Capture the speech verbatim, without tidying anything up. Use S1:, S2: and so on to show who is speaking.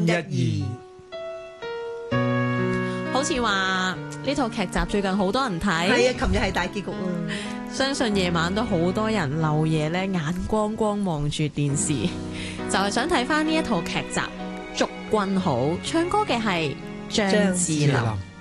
S1: 一二。
S2: 好似話呢套劇集最近好多人睇，
S1: 係啊，琴日係大結局啊！
S2: 相信夜晚都好多人漏夜咧，眼光光望住電視，就係想睇翻呢一套劇集《祝君好》，唱歌嘅係張智霖。